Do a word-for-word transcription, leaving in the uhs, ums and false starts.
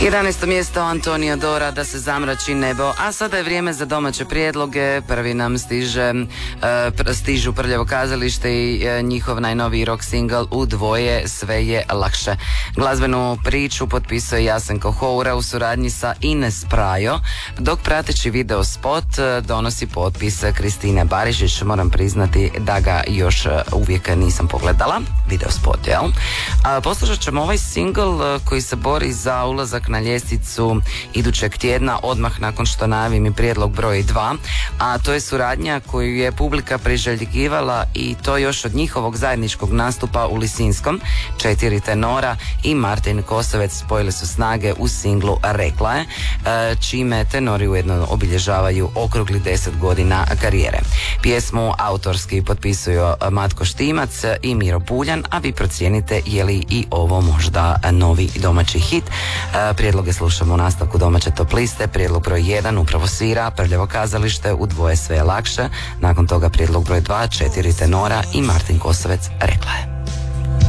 jedanaesto mjesto Antonija Dora, Da se zamrači nebo, a sada je vrijeme za domaće prijedloge. Prvi nam stiže, uh, stižu Prljavo kazalište i uh, njihov najnoviji rock single U dvoje sve je lakše. Glazbenu priču potpisuje Jasenko Houra u suradnji sa Ines Prajo, dok prateći video spot uh, donosi potpis Kristine Barišić. Moram priznati da ga još uh, uvijek nisam pogledala, video spot, jel? Uh, poslušat ćemo ovaj single uh, koji se bori za ulazak na ljestvicu idućeg tjedna, odmah nakon što najavim i prijedlog broj dva, a to je suradnja koju je publika priželjkivala, i to još od njihovog zajedničkog nastupa u Lisinskom. Četiri tenora i Martin Kosovec spojili su snage u singlu Rekla je, čime tenori ujedno obilježavaju okrugli deset godina karijere. Pjesmu autorski potpisuju Matko Štimac i Miro Buljan, a vi procijenite je li i ovo možda novi domaći hit. Prijedloge slušamo u nastavku domaće top liste. Prijedlog broj jedan upravo svira Prljavo kazalište, U dvoje sve je lakše. Nakon toga prijedlog broj dva, četiri tenora i Martin Kosovec, Rekla je.